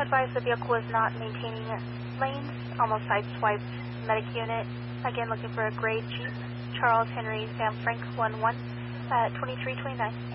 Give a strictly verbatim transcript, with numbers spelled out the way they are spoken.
advised the vehicle was not maintaining lanes, almost sideswiped medic unit. Again, looking for a gray Jeep, Charles Henry Sam Frank one one, uh, twenty-three twenty-nine.